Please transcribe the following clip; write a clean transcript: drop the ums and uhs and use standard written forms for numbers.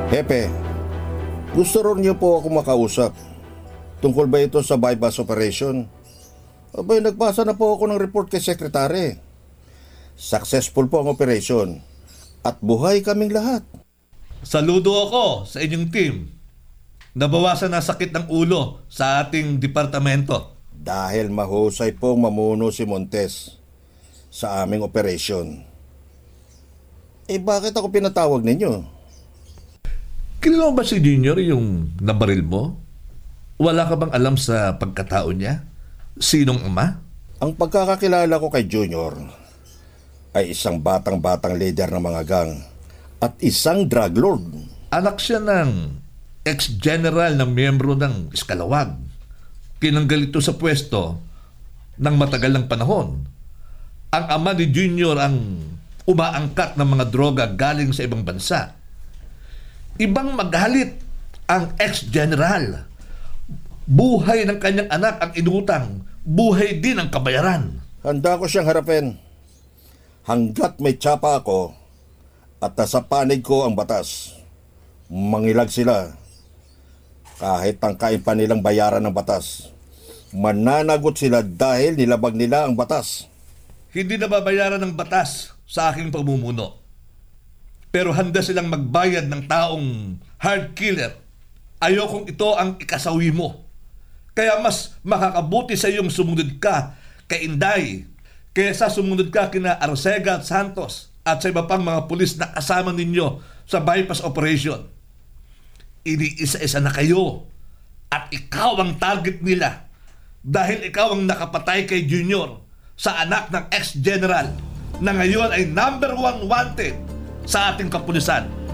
Hepe, gusto rin niyo po ako makausap. Tungkol ba ito sa bypass operation? Abay, nagbasa na po ako ng report kay Sekretary. Successful po ang operation at buhay kaming lahat. Saludo ako sa inyong team. Nabawasan na sakit ng ulo sa ating departamento. Dahil mahusay pong mamuno si Montes sa aming operation. Bakit ako pinatawag ninyo? Kilala mo ba si Junior yung nabaril mo? Wala ka bang alam sa pagkatao niya? Sinong ama? Ang pagkakakilala ko kay Junior ay isang batang-batang leader ng mga gang at isang drug lord. Anak siya ng ex-general na miyembro ng Iskalawag. Kinanggal ito sa pwesto ng matagal ng panahon. Ang ama ni Junior ang umaangkat ng mga droga galing sa ibang bansa. Ibang magalit ang ex-general. Buhay ng kanyang anak ang inutang. Buhay din ang kabayaran. Handa ko siyang harapin. Hanggat may tsapa ako at nasa panig ko ang batas, mangilag sila. Kahit tangkain pa nilang bayaran ng batas, mananagot sila dahil nilabag nila ang batas. Hindi na babayaran ng batas sa aking pamumuno. Pero handa silang magbayad ng taong hard killer. Ayokong ito ang ikasawi mo. Kaya mas makakabuti sa iyong sumunod ka kay Inday kaysa sumunod ka kina Arcega at Santos at sa iba pang mga pulis na kasama ninyo sa bypass operation. Iniisa-isa na kayo at ikaw ang target nila dahil ikaw ang nakapatay kay Junior sa anak ng ex-general na ngayon ay #1 wanted sa ating kapulisan.